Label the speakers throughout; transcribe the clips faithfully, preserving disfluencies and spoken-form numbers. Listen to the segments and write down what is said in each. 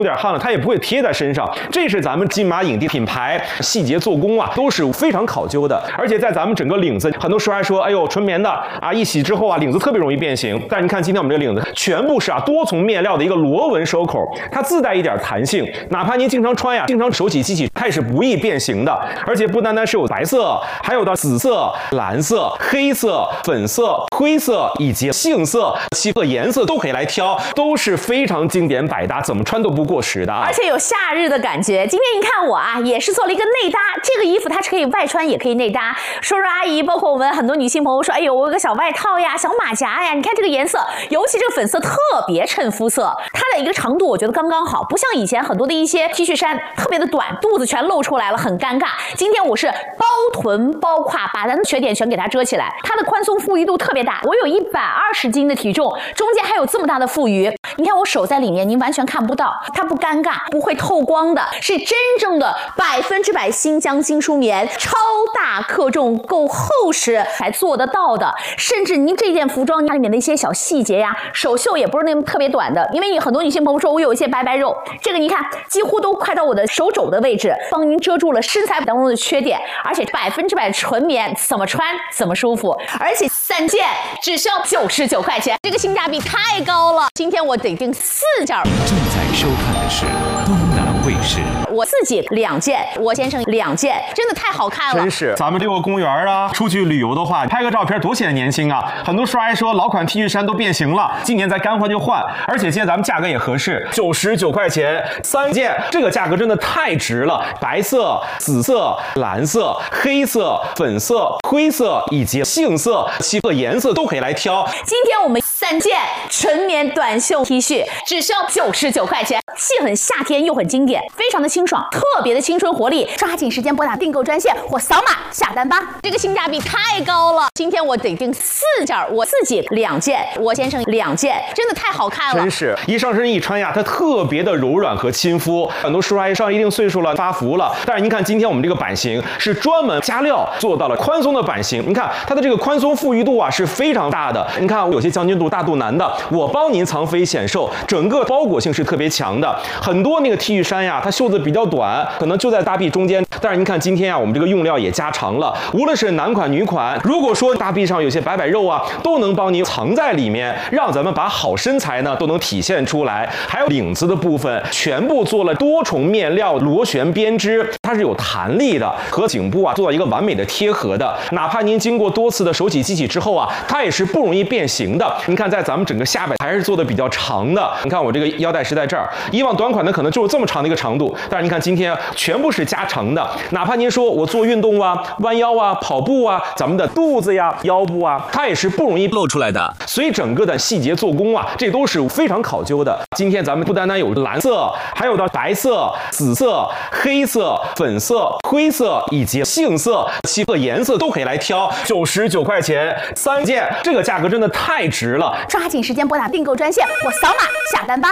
Speaker 1: 有点汗了，它也不会贴在身上。这是咱们金马影帝品牌，细节做工啊都是非常考究的。而且在咱们整个领子，很多时候还说，哎呦，纯棉的啊，一洗之后啊，领子特别容易变形。但是你看今天我们这个领子，全部是啊多重面料的一个螺纹收口，它自带一点弹性，哪怕您经常穿呀，经常手洗机洗，它也是不易变形的。而且不单单是有白色，还有到紫色、蓝色、黑色、粉色、灰色以及杏色，七个颜色都可以来挑，都是非常经典百搭，怎么穿都不过时的啊！
Speaker 2: 而且有夏日的感觉。今天一看我啊，也是做了一个内搭，这个衣服它是可以外穿，也可以内搭。叔叔阿姨，包括我们很多女性朋友说，哎呦，我有个小外套呀，小马甲呀，你看这个颜色，尤其这个粉色特别衬肤色，它的一个长度我觉得刚刚好，不像以前很多的一些 T 恤衫特别的短，肚子全露出来了，很尴尬。今天我是包臀包胯，把咱的缺点全给它遮起来，它的宽松富裕度特别大。我有一百二十斤的体重，中间还有这么大的富余。你看我手在里面，您完全看不到，它不尴尬，不会透光的，是真正的百分之百新疆精梳棉，超大克重，够厚实才做得到的。甚至您这件服装它里面的一些小细节呀，手袖也不是那么特别短的，因为很多女性朋友说我有一些白白肉，这个你看几乎都快到我的手肘的位置，帮您遮住了身材当中的缺点，而且百分之百纯棉，怎么穿怎么舒服，而且三件只需要九十九块钱，这个性价比太高了。今天我得订四件。
Speaker 3: 您正在收看的是东南卫视。
Speaker 2: 我自己两件，我先生两件，真的太好看了。
Speaker 1: 真是，咱们溜个公园啊，出去旅游的话，拍个照片多显得年轻啊！很多叔阿姨说老款 T 恤衫都变形了，今年咱该换就换，而且今天咱们价格也合适，九十九块钱三件，这个价格真的太值了。白色、紫色、蓝色、黑色、粉色、灰色以及杏色，七个颜色都可以来挑。
Speaker 2: 今天我们三件纯棉短袖 T 恤只需要九十九块钱，既很夏天又很经典，非常的清爽，特别的青春活力。抓紧时间拨打订购专线或扫码下单吧，这个性价比太高了。今天我得订四件，我自己两件，我先生两件，真的太好看了。
Speaker 1: 真是，一上身一穿呀，它特别的柔软和亲肤。很多叔叔阿姨上一定岁数了，发福了，但是您看今天我们这个版型是专门加料做到了宽松的版型。你看它的这个宽松富裕度啊是非常大的。你看有些将军肚、大肚腩的，我帮您藏肥显瘦，整个包裹性是特别强的。很多那个 T 恤衫呀，它袖子比较短，可能就在大臂中间。但是您看今天啊，我们这个用料也加长了，无论是男款女款，如果说大臂上有些白白肉啊，都能帮您藏在里面，让咱们把好身材呢都能体现出来。还有领子的部分，全部做了多重面料螺旋编织，它是有弹力的，和颈部啊做到一个完美的贴合的。哪怕您经过多次的手洗机洗之后啊，它也是不容易变形的。你看在咱们整个下摆还是做的比较长的。你看我这个腰带是在这儿，以往短款的可能就是这么长的一个长度，但是你看今天全部是加长的。哪怕您说我做运动啊、弯腰啊、跑步啊，咱们的肚子呀、腰部啊，它也是不容易露出来的。所以整个的细节做工啊，这都是非常考究的。今天咱们不单单有蓝色，还有到白色、紫色、黑色、粉色、灰色以及杏色，七个颜色都可以来挑，九十九块钱三件，这个价格真的太值了。
Speaker 2: 抓紧时间拨打订购专线或扫码下单吧。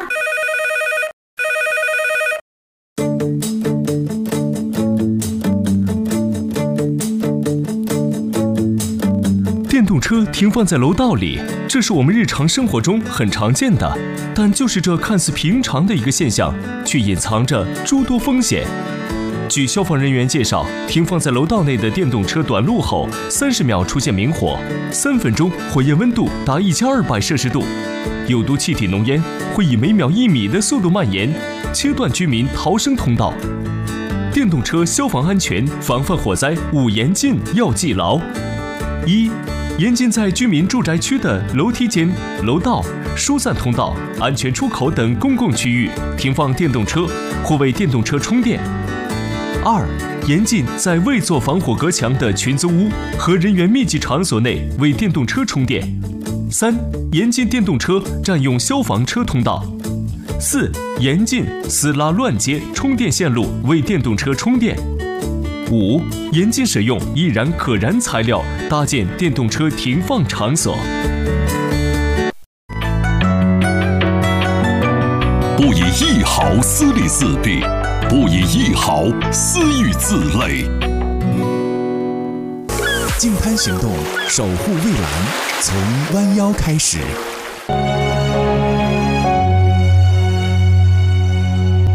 Speaker 3: 电动车停放在楼道里，这是我们日常生活中很常见的，但就是这看似平常的一个现象，却隐藏着诸多风险。据消防人员介绍，停放在楼道内的电动车短路后，三十秒出现明火，三分钟火焰温度达一千二百摄氏度，有毒气体浓烟会以每秒一米的速度蔓延，切断居民逃生通道。电动车消防安全防范火灾五严禁要记牢：一、严禁在居民住宅区的楼梯间、楼道、疏散通道、安全出口等公共区域停放电动车或为电动车充电。二、严禁在未做防火隔墙的群租屋和人员密集场所内为电动车充电。三、严禁电动车占用消防车通道。四、严禁私拉乱接充电线路为电动车充电。五、严禁使用易燃可燃材料搭建电动车停放场所。
Speaker 4: 不以一毫私利自弊，不以一毫私欲自累。
Speaker 5: 净滩行动，守护蔚蓝，从弯腰开始。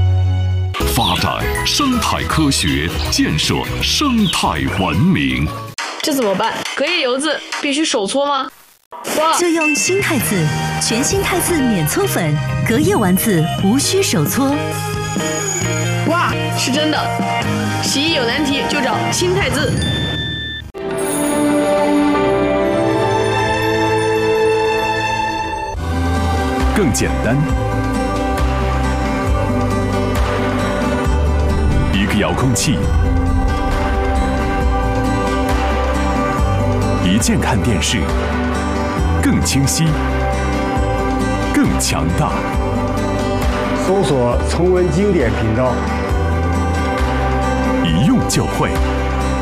Speaker 4: 态科学，建设生态文明。
Speaker 6: 这怎么办？隔夜油渍必须手搓吗？哇！
Speaker 7: 就用新汰渍，全新汰渍免搓粉，隔夜丸子无需手搓。
Speaker 6: 哇，是真的！洗衣有难题就找新汰渍。
Speaker 5: 更简单，一个遥控器，一键看电视，更清晰，更强大。
Speaker 8: 搜索重温经典频道，
Speaker 5: 一用就会。